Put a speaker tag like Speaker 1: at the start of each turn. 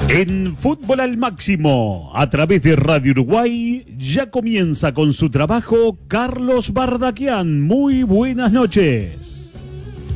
Speaker 1: En Fútbol al Máximo, a través de Radio Uruguay, ya comienza con su trabajo Carlos Bardaquian. Muy buenas noches.